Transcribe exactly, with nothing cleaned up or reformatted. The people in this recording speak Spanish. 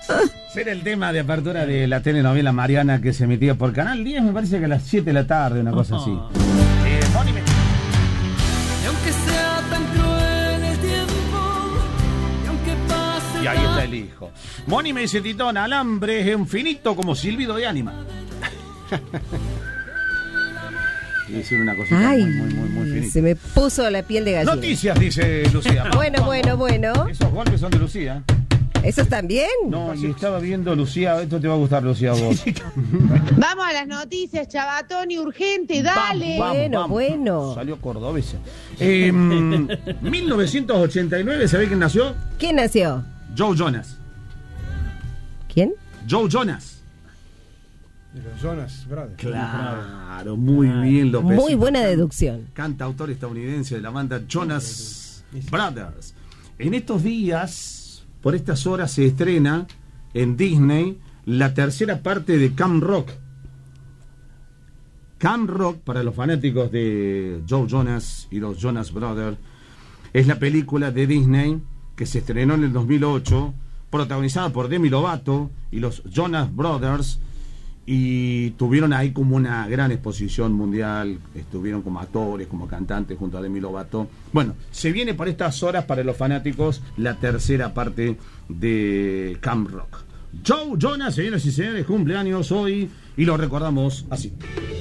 Será el tema de apertura de la telenovela Mariana que se emitía por Canal diez, me parece que a las siete de la tarde, una cosa así. Eh, Moni me... Y aunque sea tan cruel el tiempo, y aunque pase. Y ahí está el hijo. Moni me dice, Titón, alambre es infinito como silbido de ánima. Y decir una cosita Ay, muy, muy, muy, muy finita. se me puso la piel de gallina. Noticias, dice Lucía. Bueno, bueno, bueno. Esos golpes son de Lucía. ¿Esos también? No, y estaba viendo, Lucía, esto te va a gustar, Lucía, a vos. Vamos a las noticias, Chabatoni, urgente, dale. Vamos, Bueno, vamos. bueno. Salió cordobesa. Eh, mil novecientos ochenta y nueve, ¿sabés quién nació? ¿Quién nació? Joe Jonas. ¿Quién? Joe Jonas. De los Jonas Brothers. Claro, muy bien, López. Muy buena deducción. Cantautor estadounidense de la banda Jonas Brothers. En estos días, por estas horas, se estrena en Disney la tercera parte de Camp Rock. Camp Rock, para los fanáticos de Joe Jonas y los Jonas Brothers, es la película de Disney que se estrenó en el dos mil ocho, protagonizada por Demi Lovato y los Jonas Brothers, y tuvieron ahí como una gran exposición mundial, estuvieron como actores, como cantantes junto a Demi Lovato. Bueno, se viene por estas horas para los fanáticos la tercera parte de Camp Rock. Joe Jonas, señoras y señores, cumpleaños hoy y lo recordamos así.